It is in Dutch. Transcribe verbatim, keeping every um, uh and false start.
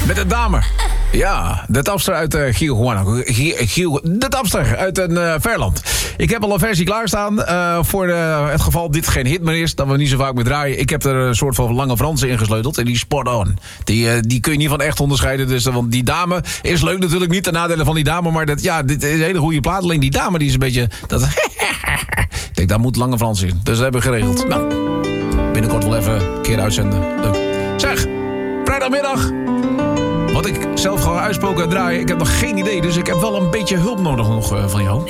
Met een dame. Ja, de tapster uit uh, Giel, Giel, de tapster uit een uh, Verland. Ik heb al een versie klaarstaan uh, voor de, het geval dit geen hit meer is, dat we niet zo vaak meer draaien. Ik heb er een soort van Lange Franse in gesleuteld en die spot on. Die, uh, die kun je niet van echt onderscheiden, dus, uh, want die dame is leuk natuurlijk, niet de nadelen van die dame, maar dat, ja, dit is een hele goede plaat. Alleen die dame die is een beetje... Dat, ik denk, daar moet Lange Frans in. Dus dat hebben we geregeld. Nou, binnenkort wel even een keer uitzenden. Leuk. Zeg, vrijdagmiddag... Wat ik zelf ga uitspoken en draaien, ik heb nog geen idee. Dus ik heb wel een beetje hulp nodig nog uh, van jou.